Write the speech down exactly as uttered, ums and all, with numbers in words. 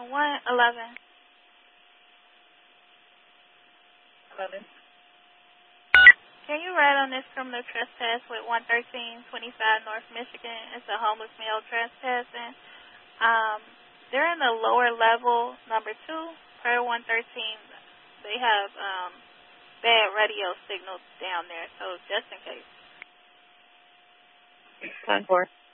one eleven. eleven. Can you write on this criminal trespass with one thirteen twenty-five North Michigan? It's a homeless male trespassing. Um, they're in the lower level, number two, per one thirteen. They have um, bad radio signals down there, so just in case. ten four.